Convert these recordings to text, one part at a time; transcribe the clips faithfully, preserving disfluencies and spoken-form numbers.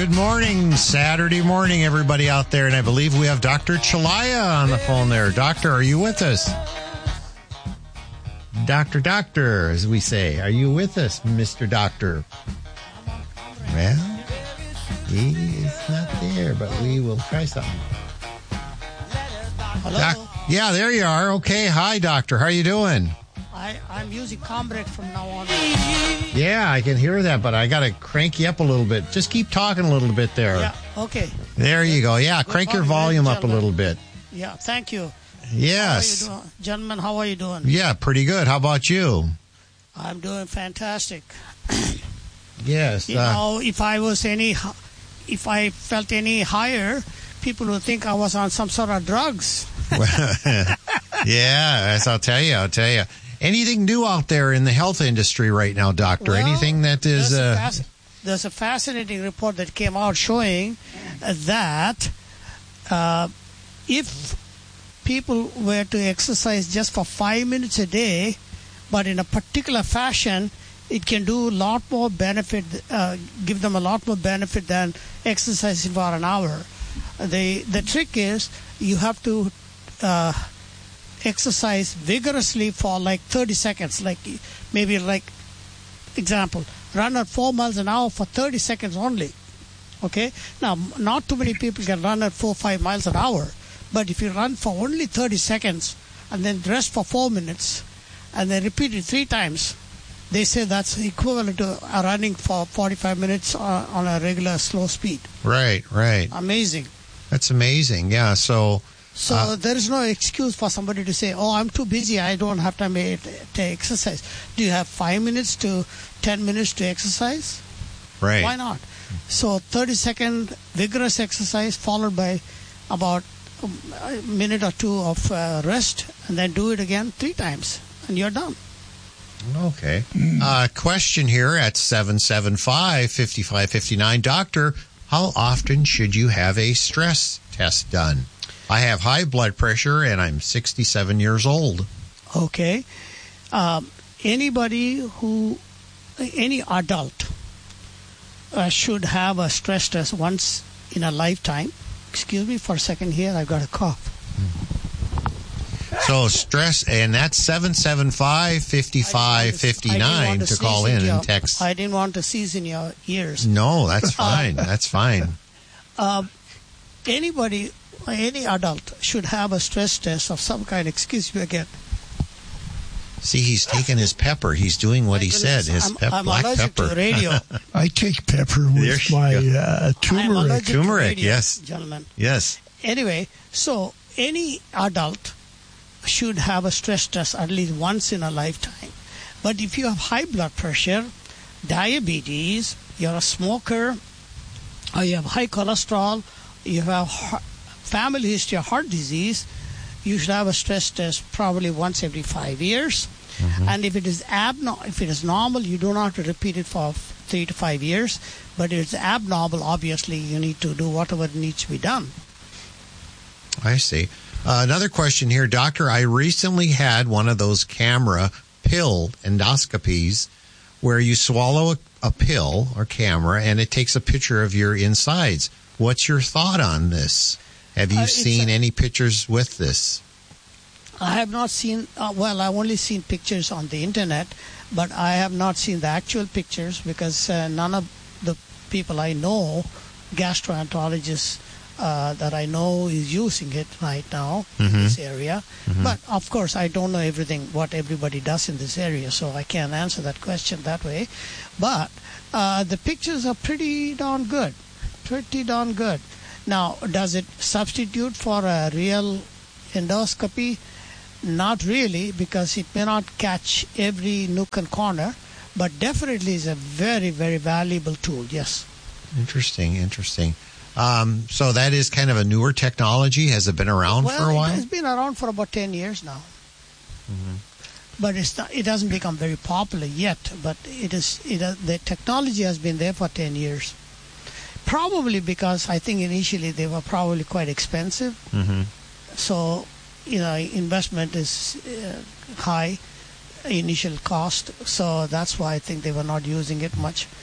Good morning, Saturday morning, everybody out there. And I believe we have Doctor Chalaya on the phone there. Doctor, are you with us? Doctor, Doctor, as we say. Are you with us, Mister Doctor? Well, he is not there, but we will try something. Hello? Doc- yeah, there you are. Okay. Hi, Doctor. How are you doing? I, I'm using Combreg from now on. Yeah, I can hear that, but I got to crank you up a little bit. Just keep talking a little bit there. Yeah, okay. There you go. Yeah, Good crank your morning, volume ladies up a and little gentlemen. bit. Yeah, thank you. Yes. How are you doing? Gentlemen, how are you doing? Yeah, pretty good. How about you? I'm doing fantastic. Yes. You uh, know, if I was any, h- if I felt any higher, people would think I was on some sort of drugs. yeah, as I'll tell you, I'll tell you. Anything new out there in the health industry right now, Doctor? Well, Anything that is... There's, a Uh, fasc- there's a fascinating report that came out showing uh, that uh, if people were to exercise just for five minutes a day, but in a particular fashion, it can do a lot more benefit, uh, give them a lot more benefit than exercising for an hour. The, the trick is you have to... Uh, exercise vigorously for like thirty seconds, like maybe like example, run at four miles an hour for thirty seconds only. Okay, now not too many people can run at four five miles an hour, but if you run for only thirty seconds and then rest for four minutes and then repeat it three times, they say that's equivalent to uh, running for forty-five minutes on, on a regular slow speed. right, right. Amazing. That's amazing. Yeah, so... So Uh, there is no excuse for somebody to say, oh, I'm too busy, I don't have time to, to exercise. Do you have five minutes to ten minutes to exercise? right. Why not? So thirty second vigorous exercise followed by about a minute or two of uh, rest, and then do it again three times, and you're done. Okay. Uh, question here at seven seven five, five five five nine. Doctor, how often should you have a stress test done? I have high blood pressure, and I'm sixty-seven years old. Okay. Um, anybody who, any adult uh, should have a stress test once in a lifetime. Excuse me for a second here, I've got a cough. So stress, and that's seven seven five, five five five nine to call in and text. I didn't want to seize in your ears. No, that's fine. That's fine. Um, anybody, any adult should have a stress test of some kind. Excuse me again. See, he's taking his pepper. He's doing what he said. His I'm, pep- I'm black allergic pepper. to radio. I take pepper There with she my goes. uh, I'm turmeric. allergic Turmeric, to radio, yes. gentlemen. Yes. Anyway, so any adult should have a stress test at least once in a lifetime. But if you have high blood pressure, diabetes, you're a smoker, or you have high cholesterol, you have heart, family history of heart disease, you should have a stress test probably once every five years. Mm-hmm. And if it is abno- if it is normal, you do not have to repeat it for three to five years. But if it's abnormal, obviously you need to do whatever needs to be done. I see. Uh, another question here, Doctor. I recently had one of those camera pill endoscopies where you swallow a, a pill or camera and it takes a picture of your insides. What's your thought on this? Have you Uh, seen a- any pictures with this? I have not seen, uh, well, I've only seen pictures on the internet, but I have not seen the actual pictures because uh, none of the people I know, gastroenterologists uh, that I know, is using it right now Mhm. in this area. Mhm. But of course, I don't know everything, what everybody does in this area, so I can't answer that question that way. But uh, the pictures are pretty darn good, pretty darn good. Now, does it substitute for a real endoscopy? Not really, because it may not catch every nook and corner, but definitely is a very, very valuable tool, yes. Interesting, interesting. Um, so that is kind of a newer technology. Has it been around well, for a while? It's been around for about ten years now. Mhm. But it's not, it hasn't become very popular yet, but it is. It has, the technology has been there for ten years. Probably because I think initially they were probably quite expensive. Mhm. So, you know, investment is uh, high, initial cost. So that's why I think they were not using it much.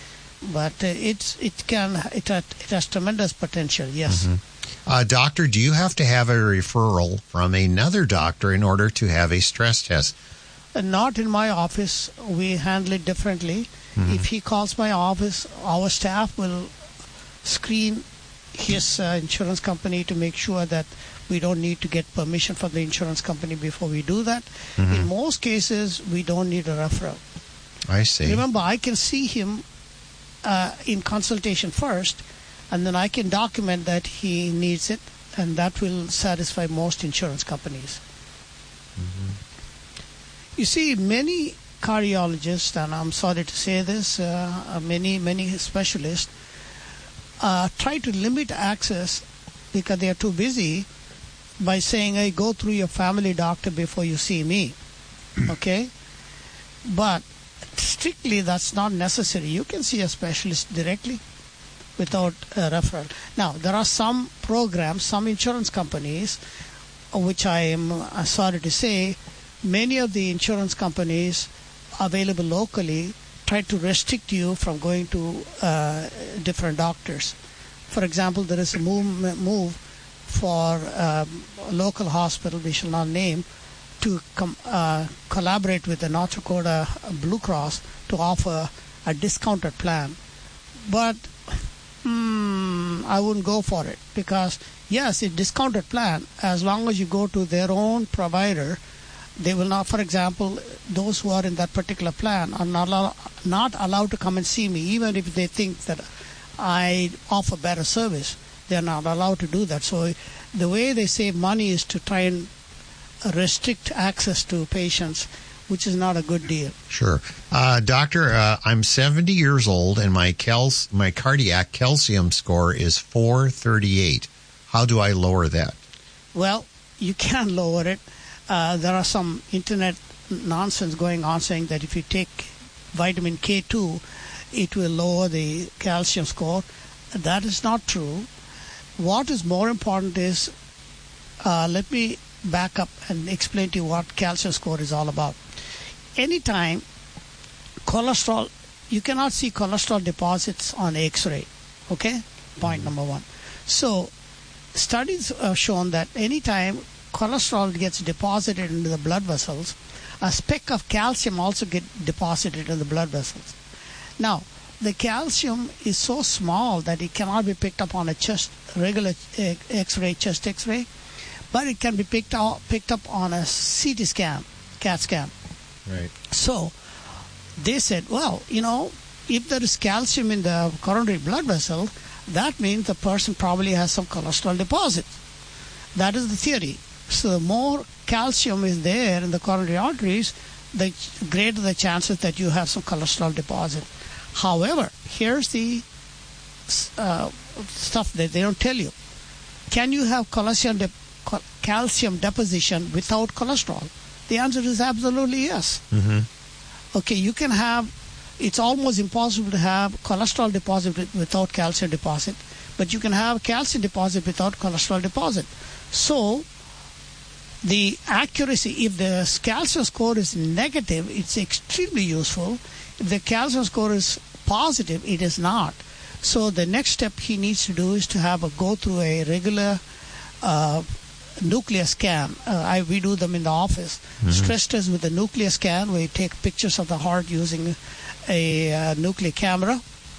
but uh, it's it can it has, it has tremendous potential. Yes. Mm-hmm. Uh, doctor, do you have to have a referral from another doctor in order to have a stress test? Uh, not in my office. We handle it differently. Mm-hmm. If he calls my office, our staff will screen his uh, insurance company to make sure that we don't need to get permission from the insurance company before we do that. Mm-hmm. In most cases, we don't need a referral. I see. Remember, I can see him uh, in consultation first, and then I can document that he needs it, and that will satisfy most insurance companies. Mm-hmm. You see, many cardiologists, and I'm sorry to say this, uh, many, many specialists, uh, try to limit access because they are too busy by saying, hey, go through your family doctor before you see me. Okay? But strictly, that's not necessary. You can see a specialist directly without a referral. Now, there are some programs, some insurance companies, which I am uh, sorry to say, many of the insurance companies available locally try to restrict you from going to uh, different doctors. For example, there is a move, move for um, a local hospital, we shall not name, to com- uh, collaborate with the North Dakota Blue Cross to offer a discounted plan. But hmm, I wouldn't go for it because, yes, a discounted plan, as long as you go to their own provider, they will not, for example, those who are in that particular plan are not, allow- not allowed to come and see me, even if they think that I offer better service. They are not allowed to do that. So the way they save money is to try and restrict access to patients, which is not a good deal. Sure. Uh, doctor, uh, I'm seventy years old and my cal- my cardiac calcium score is four thirty-eight. How do I lower that? Well, you can lower it. Uh, there are some internet nonsense going on saying that if you take vitamin K two, it will lower the calcium score. That is not true. What is more important is, uh, let me back up and explain to you what calcium score is all about. Anytime cholesterol, you cannot see cholesterol deposits on X-ray, okay? Point number one. So studies have shown that anytime cholesterol gets deposited into the blood vessels, a speck of calcium also gets deposited in the blood vessels. Now, the calcium is so small that it cannot be picked up on a chest, regular X-ray, chest X-ray, but it can be picked up, picked up on a C T scan, CAT scan. Right. So they said, well, you know, if there is calcium in the coronary blood vessel, that means the person probably has some cholesterol deposit. That is the theory. So the more calcium is there in the coronary arteries, the greater the chances that you have some cholesterol deposit. However, here's the uh, stuff that they don't tell you. Can you have calcium, de- calcium deposition without cholesterol? The answer is absolutely yes. Mm-hmm. Okay, you can have, it's almost impossible to have cholesterol deposit without calcium deposit, but you can have calcium deposit without cholesterol deposit. So, the accuracy, if the calcium score is negative, it's extremely useful. If the calcium score is positive, it is not. So the next step he needs to do is to have a go through a regular uh, nuclear scan. Uh, I, we do them in the office. Mm-hmm. Stress test with a nuclear scan, where you take pictures of the heart using a uh, nuclear camera.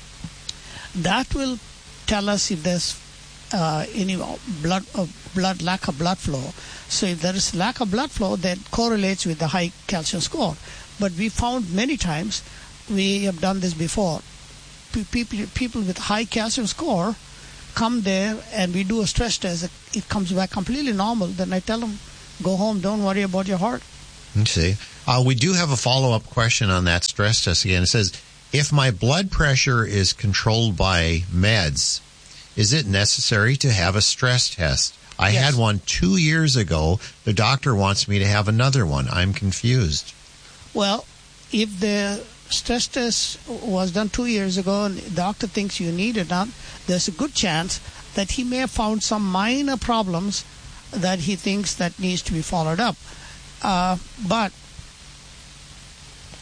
That will tell us if there's uh, any blood, uh, blood lack of blood flow. So if there is lack of blood flow, that correlates with the high calcium score. But we found many times, we have done this before, people, people with high calcium score come there and we do a stress test. It comes back completely normal. Then I tell them, go home, don't worry about your heart. Let's see. Uh, we do have a follow-up question on that stress test again. It says, if my blood pressure is controlled by meds, is it necessary to have a stress test? I Yes. had one two years ago. The doctor wants me to have another one. I'm confused. Well, if the stress test was done two years ago and the doctor thinks you need it now, there's a good chance that he may have found some minor problems that he thinks that needs to be followed up. Uh, but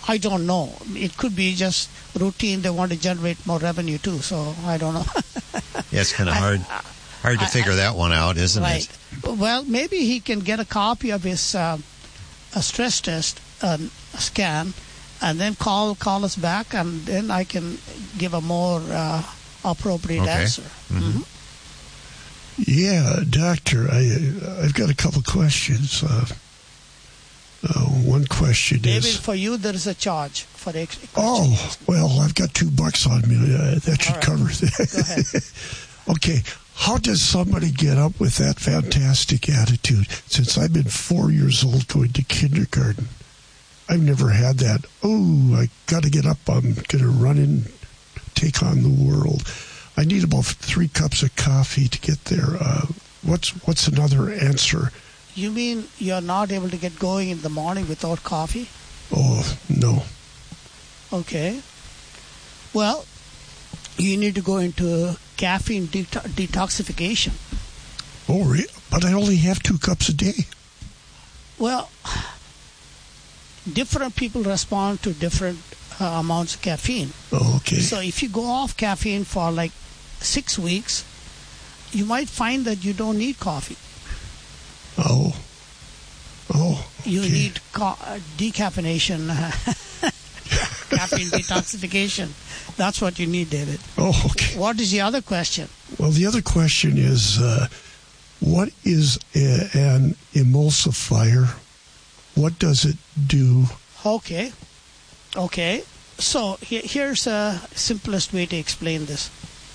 I don't know. It could be just routine. They want to generate more revenue too. So I don't know. Yeah, it's kind of hard, hard to I- figure I- that one out, isn't Right. it? Well, maybe he can get a copy of his uh, a stress test uh, scan, and then call call us back, and then I can give a more uh, appropriate Okay. answer. Mhm. Mhm. Yeah, doctor, I I've got a couple questions. Uh, uh, one question David, is, for you, there is a charge for the ex- oh, well, I've got two bucks on me. Uh, that should All right. cover Go ahead. it. Okay, how does somebody get up with that fantastic attitude? Since I've been four years old going to kindergarten, I've never had that, oh, I got to get up, I'm going to run and take on the world. I need about three cups of coffee to get there. Uh, what's what's another answer? You mean you're not able to get going in the morning without coffee? Oh, no. Okay. Well, you need to go into caffeine det- detoxification. Oh, re- but I only have two cups a day. Well, different people respond to different uh, amounts of caffeine. Oh, okay. So if you go off caffeine for like six weeks, you might find that you don't need coffee. Oh. Oh, You okay. need co- uh, decaffeination, caffeine detoxification. That's what you need, David. Oh, okay. What is the other question? Well, the other question is, uh, what is a, an emulsifier? What does it do? Okay. Okay. So he- here's a simplest way to explain this.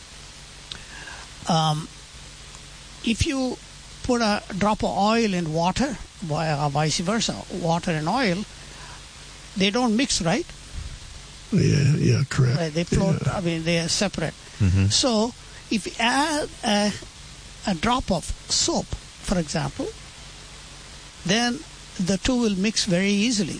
Um, if you put a drop of oil in water, vi- or vice versa, water and oil, they don't mix, right? Yeah, yeah, correct. Right, they float. Yeah. I mean, they are separate. Mhm. So if you add a, a drop of soap, for example, then the two will mix very easily.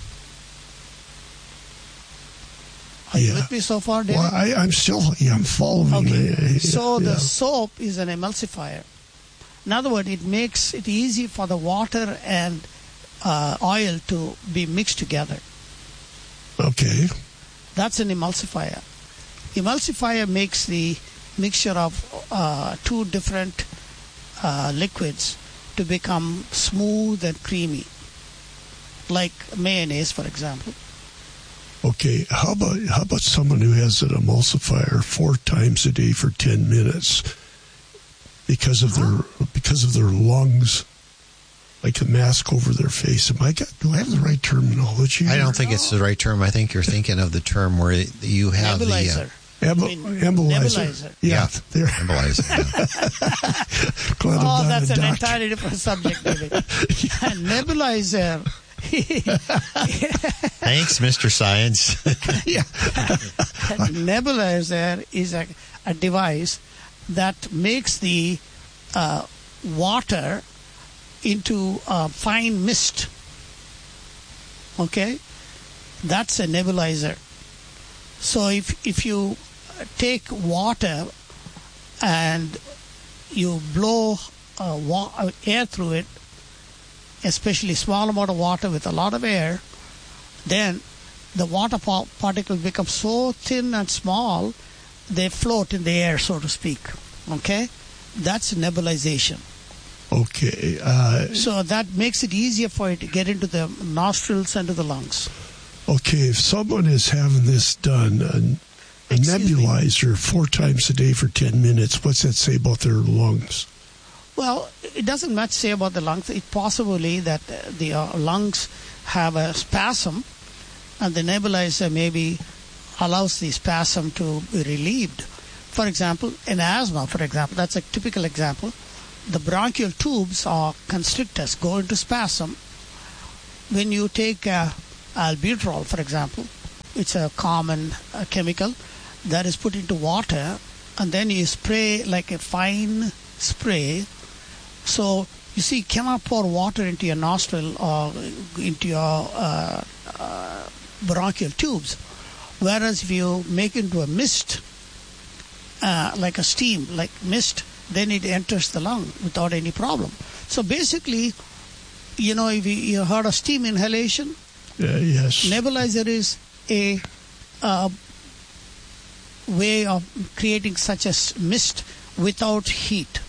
Are you Yeah. with me so far, David? Well, I, I'm still, yeah, I'm following. Okay. Uh, So the yeah. soap is an emulsifier. In other words, it makes it easy for the water and uh, oil to be mixed together. Okay. That's an emulsifier. Emulsifier makes the mixture of uh, two different uh, liquids to become smooth and creamy, like mayonnaise, for example. Okay. How about how about someone who has an emulsifier four times a day for ten minutes because of their because of their lungs, like a mask over their face? Am I got? Do I have the right terminology? I don't think it's the right term. I think you're thinking of the term where you have Nebulizer. Em- I mean, embolyzer. nebulizer. Yeah, Yeah. there. the embolyzer. Yeah. Glad I'm Oh, not that's a an doctor. entirely different subject, David. Nebulizer. Thanks, Mister Science. Yeah. Nebulizer is a, a device that makes the uh, water into a fine mist. Okay? That's a nebulizer. So if if you take water and you blow uh, wa- uh, air through it, especially small amount of water with a lot of air, then the water pa- particles become so thin and small, they float in the air, so to speak. Okay? That's nebulization. Okay. Uh, So that makes it easier for it to get into the nostrils and to the lungs. okay. If someone is having this done, a, a Excuse me. nebulizer four times a day for ten minutes, what's that say about their lungs? Well, it doesn't much say about the lungs. It's possibly that uh, the uh, lungs have a spasm, and the nebulizer maybe allows the spasm to be relieved. For example, in asthma, for example, that's a typical example. The bronchial tubes or constrictors go into spasm. When you take uh, albuterol, for example, it's a common uh, chemical that is put into water, and then you spray like a fine spray. So you see, you cannot pour water into your nostril or into your uh, uh, bronchial tubes. Whereas if you make it into a mist, uh, like a steam, like mist, then it enters the lung without any problem. So basically, you know, if you, you heard of steam inhalation, Uh, yes. Nebulizer is a uh, way of creating such a s- mist without heat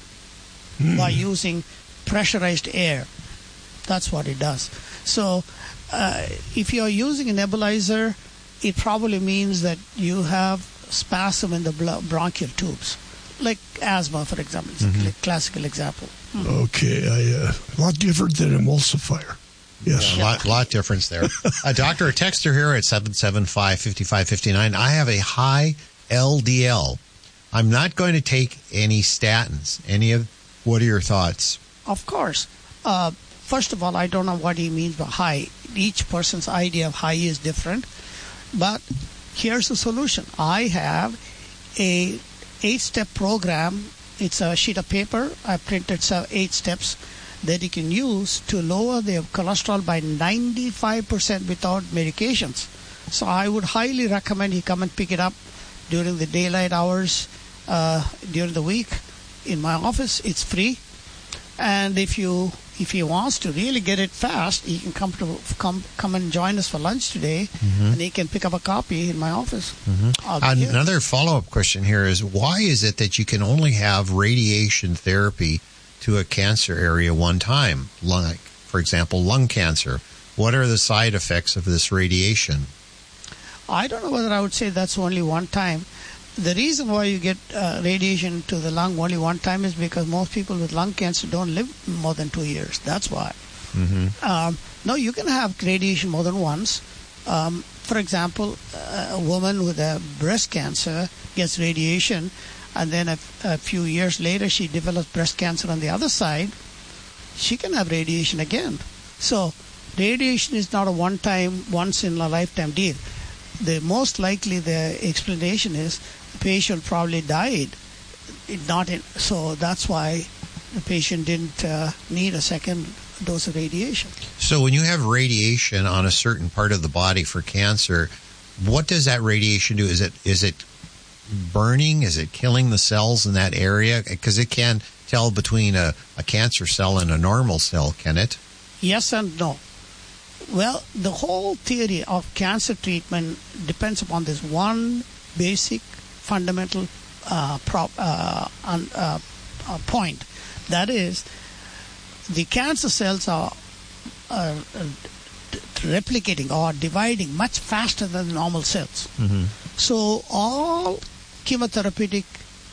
Hmm. by using pressurized air. That's what it does. So uh, if you're using a nebulizer, it probably means that you have spasm in the blo- bronchial tubes, like asthma, for example. It's Mhm. a classical example. Okay, I, uh, a lot different than emulsifier. Yes. Yeah, a lot, lot difference there. uh, Doctor, a texter here at seven seven five, five five five nine. I have a high L D L. I'm not going to take any statins. Any of, what are your thoughts? Of course. Uh, first of all, I don't know what he means by high. Each person's idea of high is different. But here's the solution. I have a eight-step program. It's a sheet of paper. I printed so eight steps that you can use to lower their cholesterol by ninety-five percent without medications. So I would highly recommend you come and pick it up during the daylight hours uh, during the week in my office. It's free. And if you if he wants to really get it fast, he can come to come come and join us for lunch today, Mm-hmm. and he can pick up a copy in my office. I'll be here. Another follow-up question here is, why is it that you can only have radiation therapy to a cancer area one time? Like, for example, lung cancer. What are the side effects of this radiation? I don't know whether I would say that's only one time. The reason why you get uh, radiation to the lung only one time is because most people with lung cancer don't live more than two years. That's why. Mm-hmm. Um, no, you can have radiation more than once. Um, for example, a woman with a breast cancer gets radiation, and then a, a few years later she develops breast cancer on the other side. She can have radiation again. So radiation is not a one-time, once-in-a-lifetime deal. The most likely the explanation is the patient probably died. It not in, so that's why the patient didn't uh, need a second dose of radiation. So when you have radiation on a certain part of the body for cancer, what does that radiation do? Is it is it burning? Is it killing the cells in that area? Because it can tell between a, a cancer cell and a normal cell, can it? Yes and no. Well, the whole theory of cancer treatment depends upon this one basic fundamental uh, prop, uh, un, uh, uh, point. That is, the cancer cells are uh, uh, replicating or dividing much faster than the normal cells. Mm-hmm. So all chemotherapeutic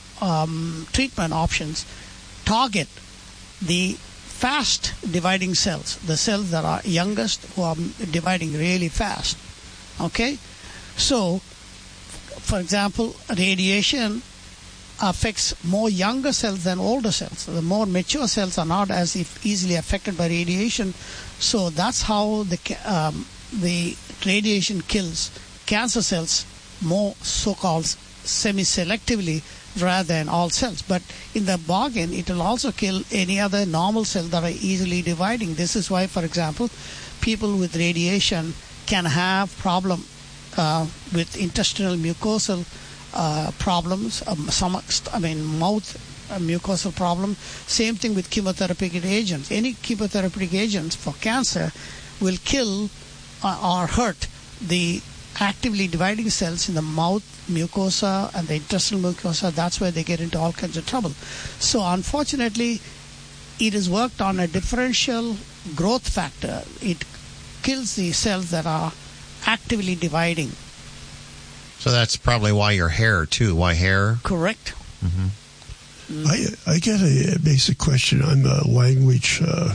um, treatment options target the fast dividing cells, the cells that are youngest who are dividing really fast. Okay? So, for example, radiation affects more younger cells than older cells. The more mature cells are not as if easily affected by radiation. So that's how the um, the radiation kills cancer cells more so-called semi-selectively rather than all cells. But in the bargain, it will also kill any other normal cell that are easily dividing. This is why, for example, people with radiation can have problem uh, with intestinal mucosal uh, problems, um, stomach, I mean mouth uh, mucosal problem. Same thing with chemotherapeutic agents. Any chemotherapeutic agents for cancer will kill uh, or hurt the actively dividing cells in the mouth mucosa and the intestinal mucosa. That's where they get into all kinds of trouble. So unfortunately, it is worked on a differential growth factor. It kills the cells that are actively dividing. So that's probably why your hair, too. Why hair? Correct. Mm-hmm. I, I get a, a basic question. I'm a language, uh,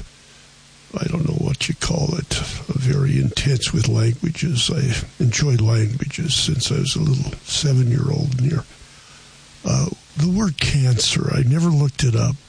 I don't know what you call it, very intense with languages. I enjoy languages since I was a little seven-year-old near. Uh, the word cancer, I never looked it up.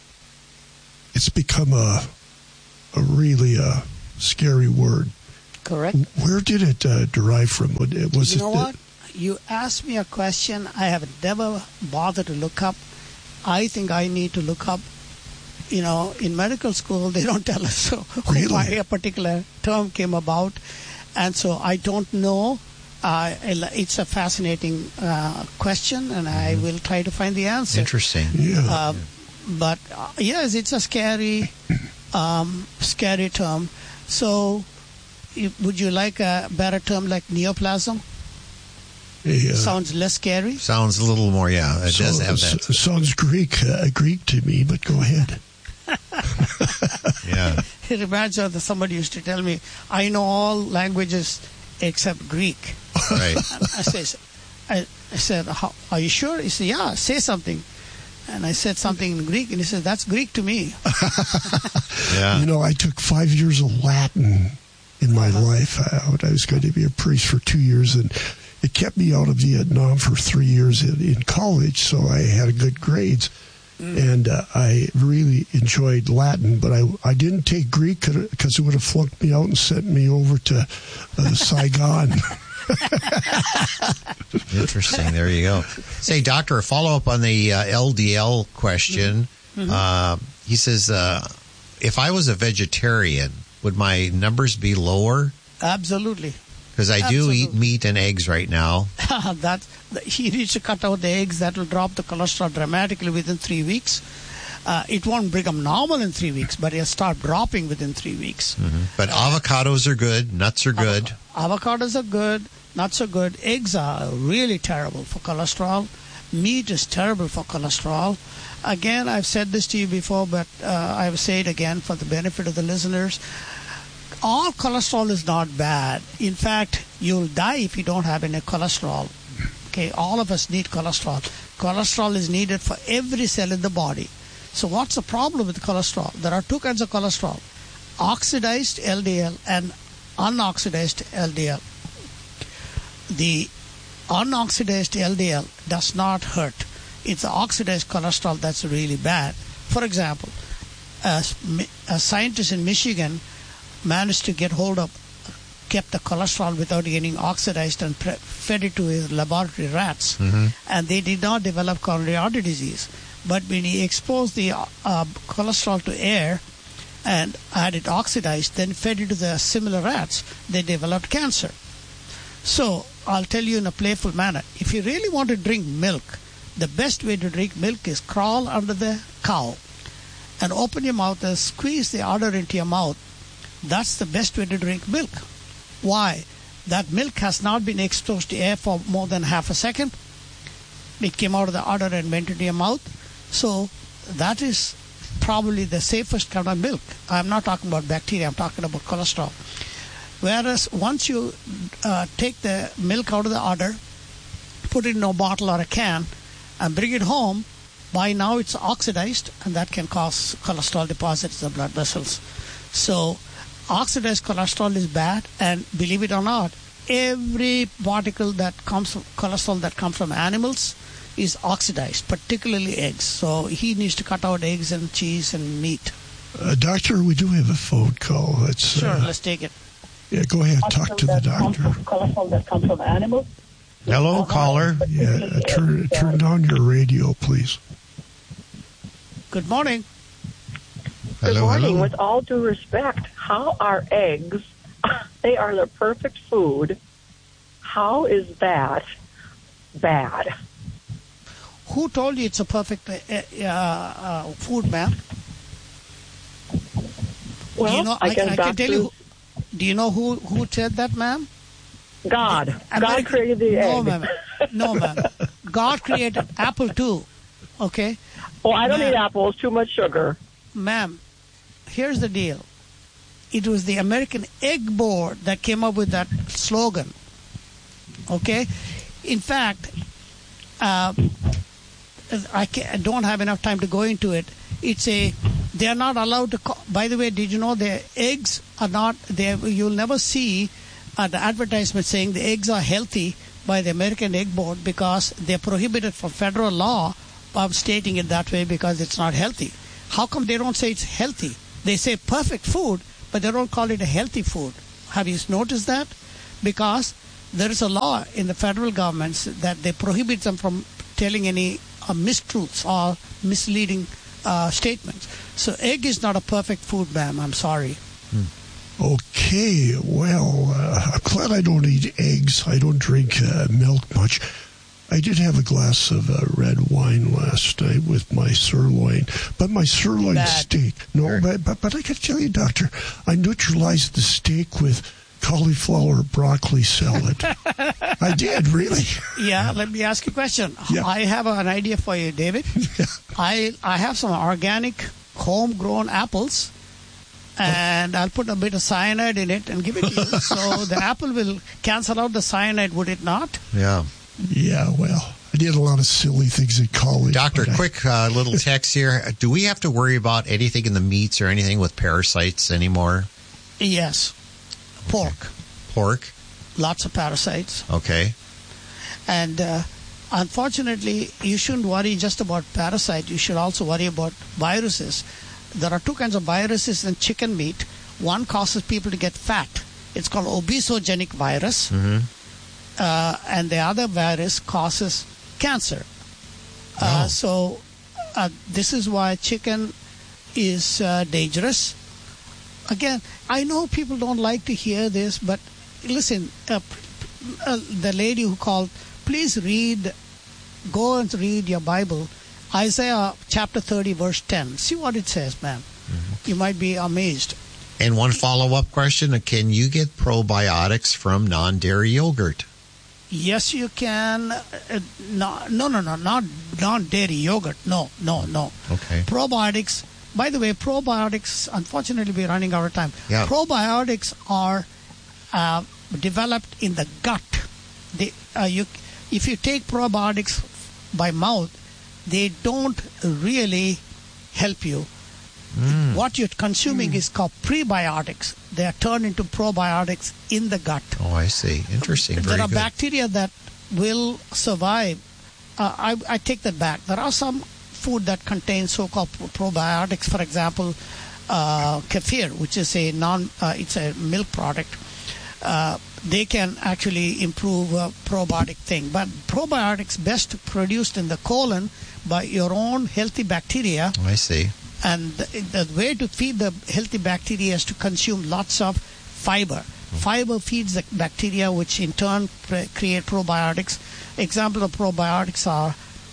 It's become a, a really a scary word. Correct. Where did it uh, derive from? Was you know it, what? You asked me a question I have never bothered to look up. I think I need to look up. You know, in medical school, they don't tell us so Really? why a particular term came about. And so I don't know. Uh, it's a fascinating uh, question, and I will try to find the answer. Interesting. Yeah. Uh, but uh, yes, it's a scary, um, scary term. So if, would you like a better term like neoplasm? A, uh, Sounds less scary. Sounds a little more, yeah. It so- does have that. s- sounds Greek, uh, Greek to me, but go ahead. Yeah. It reminds me of the, somebody used to tell me, I know all languages except Greek. Right. And I, says, I, I said, How, are you sure? He said, yeah, say something. And I said something in Greek, and he said, that's Greek to me. Yeah. You know, I took five years of Latin in my life. I, I was going to be a priest for two years, and it kept me out of Vietnam for three years in, in college, so I had good grades. Mm. And uh, I really enjoyed Latin, but I, I didn't take Greek because it would have flunked me out and sent me over to uh, Saigon. Interesting. There you go. Say, doctor, a follow-up on the uh, L D L question. Mm-hmm. Uh, he says, uh, if I was a vegetarian, would my numbers be lower? Absolutely. Because I Absolutely. do eat meat and eggs right now. that he needs to cut out the eggs. That will drop the cholesterol dramatically within three weeks. Uh, it won't become normal in three weeks, but it'll start dropping within three weeks. Mm-hmm. But uh, avocados are good. Nuts are good. Avo- avocados are good. Nuts are good. Eggs are really terrible for cholesterol. Meat is terrible for cholesterol. Again, I've said this to you before, but uh, I will say it again for the benefit of the listeners. All cholesterol is not bad. In fact, you'll die if you don't have any cholesterol. Okay, all of us need cholesterol. Cholesterol is needed for every cell in the body. So what's the problem with cholesterol? There are two kinds of cholesterol: oxidized L D L and unoxidized L D L. The unoxidized L D L does not hurt. It's the oxidized cholesterol that's really bad. For example, a, a scientist in Michigan managed to get hold of, kept the cholesterol without getting oxidized and pre- fed it to his laboratory rats. Mm-hmm. And they did not develop coronary artery disease. But when he exposed the uh, cholesterol to air and had it oxidized, then fed it to the similar rats, they developed cancer. So I'll tell you in a playful manner, if you really want to drink milk, the best way to drink milk is crawl under the cow and open your mouth and squeeze the udder into your mouth. That's the best way to drink milk. Why? That milk has not been exposed to air for more than half a second. It came out of the udder and went into your mouth. So that is probably the safest kind of milk. I'm not talking about bacteria. I'm talking about cholesterol. Whereas once you uh, take the milk out of the udder, put it in a bottle or a can, and bring it home, by now it's oxidized, and that can cause cholesterol deposits in the blood vessels. So oxidized cholesterol is bad, and believe it or not, every particle that comes from cholesterol that comes from animals is oxidized, particularly eggs. So he needs to cut out eggs and cheese and meat. Uh, doctor, we do have a phone call. That's, sure, uh, let's take it. Yeah, go ahead. Talk to the doctor. Cholesterol that comes from animals. Hello, caller. Yeah, uh, turn turn down your radio, please. Good morning. Good Hello, morning. hello. With all due respect, how are eggs? They are the perfect food. How is that bad? Who told you it's a perfect uh, uh, food, ma'am? Well, do you know, I, I, guess I can tell you. Who, do you know who who said that, ma'am? God. American, God created the no, egg. Ma'am. No, ma'am. God created apple too. Okay? Oh, I don't ma'am, eat apples. Too much sugar. Ma'am, here's the deal. It was the American Egg Board that came up with that slogan. Okay? In fact, uh, I, can't, I don't have enough time to go into it. It's a, they are not allowed to, co- by the way, did you know the eggs are not, they, you'll never see uh, the advertisement saying the eggs are healthy by the American Egg Board because they're prohibited for federal law of stating it that way because it's not healthy. How come they don't say it's healthy? They say perfect food, but they don't call it a healthy food. Have you noticed that? Because there is a law in the federal governments that they prohibit them from telling any uh, mistruths or misleading uh, statements. So egg is not a perfect food, ma'am. I'm sorry. Hmm. Okay, well, uh, I'm glad I don't eat eggs. I don't drink uh, milk much. I did have a glass of uh, red wine last night with my sirloin, but my sirloin Bad. steak. No, but, but but I got to tell you, doctor, I neutralized the steak with cauliflower broccoli salad. I did, really. Yeah, let me ask you a question. Yeah. I have an idea for you, David. Yeah. I I have some organic homegrown apples, and I'll put a bit of cyanide in it and give it to you. So the apple will cancel out the cyanide, would it not? Yeah. Yeah, well, I did a lot of silly things in college. Doctor, but I- quick uh, little text here. Do we have to worry about anything in the meats or anything with parasites anymore? Yes. Pork. Pork? Lots of parasites. Okay. And uh, unfortunately, you shouldn't worry just about parasite. You should also worry about viruses. There are two kinds of viruses in chicken meat. One causes people to get fat. It's called obesogenic virus. Mm-hmm. Uh, and the other virus causes cancer. Uh, Oh. so uh, this is why chicken is uh, dangerous. Again, I know people don't like to hear this, but listen, uh, uh, the lady who called, please read, go and read your Bible, Isaiah chapter thirty, verse ten. See what it says, ma'am. Mm-hmm. You might be amazed. And one follow-up question. Can you get probiotics from non-dairy yogurt? Yes, you can. Uh, no, no, no, no, not non-dairy yogurt. No, no, no. Okay. Probiotics. By the way, probiotics, unfortunately, we're running out of time. Yeah. Probiotics are uh, developed in the gut. They, uh, you, if you take probiotics by mouth, they don't really help you. Mm. What you're consuming is called prebiotics. They are turned into probiotics in the gut. Oh, I see. Interesting. Very There are good. bacteria that will survive. Uh, I, I take that back. There are some food that contains so-called probiotics. For example, uh, kefir, which is a non, uh, it's a milk product. Uh, they can actually improve uh, probiotic thing. But probiotics best produced in the colon by your own healthy bacteria. Oh, I see. And the, the way to feed the healthy bacteria is to consume lots of fiber. Fiber feeds the bacteria, which in turn pre- create probiotics. Example of probiotics are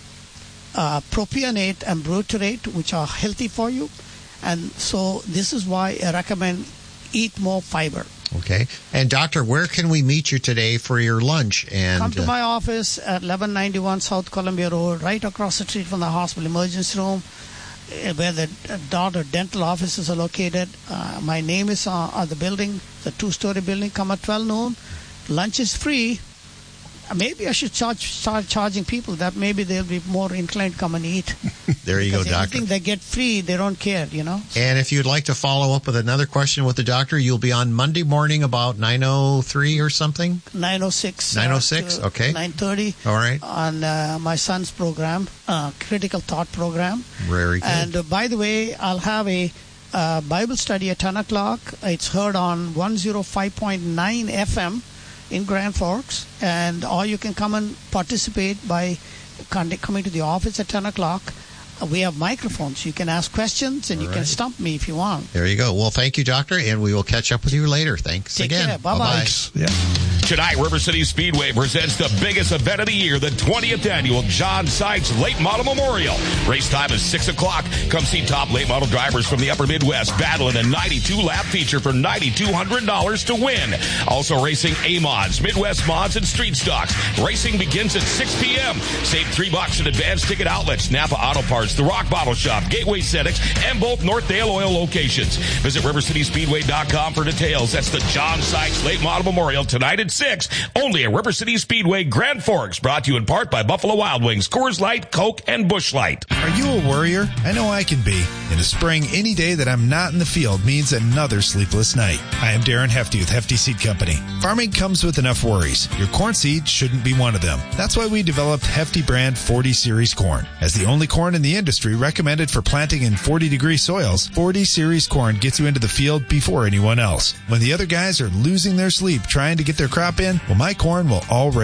uh, propionate and butyrate, which are healthy for you. And so this is why I recommend eat more fiber. Okay. And doctor, where can we meet you today for your lunch? And Come to uh, my office at eleven ninety-one South Columbia Road, right across the street from the hospital emergency room, uh, where the uh, daughter dental offices are located. Uh, my name is on, on the building, the two-story building. Come at twelve noon. Lunch is free. Uh, Maybe I should charge, start charging people that maybe they'll be more inclined to come and eat. there you go, Because doctor. anything they get free, they don't care, you know. And if you'd like to follow up with another question with the doctor, you'll be on Monday morning about nine oh three or something? nine oh six. nine oh six, uh, okay. nine thirty. All right. On uh, my son's program, uh, Critical Thought program. Very good. And uh, by the way, I'll have a uh, Bible study at ten o'clock. It's heard on one oh five point nine F M in Grand Forks. And or you can come and participate by con- coming to the office at ten o'clock. Uh, we have microphones. You can ask questions and All you right. can stump me if you want. There you go. Well, thank you, doctor, and we will catch up with you later. Thanks Take again. care. Bye-bye. Thanks. Yeah. Tonight, River City Speedway presents the biggest event of the year, the twentieth annual John Sykes Late Model Memorial. Race time is six o'clock. Come see top late model drivers from the upper Midwest battle in a ninety-two lap feature for nine thousand two hundred dollars to win. Also racing A-Mods, Midwest Mods, and Street Stocks. Racing begins at six p.m. Save three bucks at advanced ticket outlets, Napa Auto Parts, The Rock Bottle Shop, Gateway Cetics, and both Northdale Oil locations. Visit river city speedway dot com for details. That's the John Sykes Late Model Memorial tonight at six. Only at River City Speedway, Grand Forks. Brought to you in part by Buffalo Wild Wings, Coors Light, Coke, and Busch Light. Are you a worrier? I know I can be. In the spring, any day that I'm not in the field means another sleepless night. I am Darren Hefty with Hefty Seed Company. Farming comes with enough worries. Your corn seed shouldn't be one of them. That's why we developed Hefty brand forty series corn. As the only corn in the industry recommended for planting in forty degree soils, forty series corn gets you into the field before anyone else. When the other guys are losing their sleep trying to get their crop in, well, my corn will already